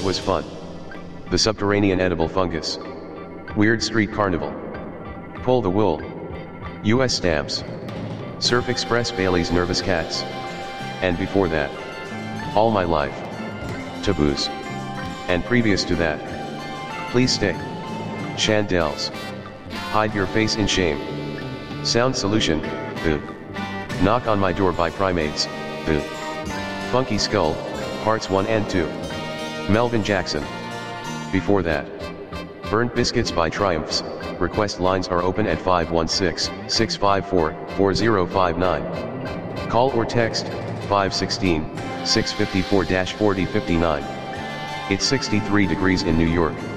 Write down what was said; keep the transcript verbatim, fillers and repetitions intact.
was fun. The Subterranean Edible Fungus. Weird Street Carnival. Pull the Wool. U S Stamps. Surf Express Bailey's Nervous Cats. And before that. All My Life. Taboos. And previous to that. Please Stay. Chandels. Hide Your Face in Shame. Sound Solution, the Knock on My Door by Primates, the Funky Skull, Parts one and two. Melvin Jackson. Before that. Burnt Biscuits by Triumphs. Request lines are open at five one six, six five four, four zero five nine. Call or text, five one six, six five four, four zero five nine. It's sixty-three degrees in New York.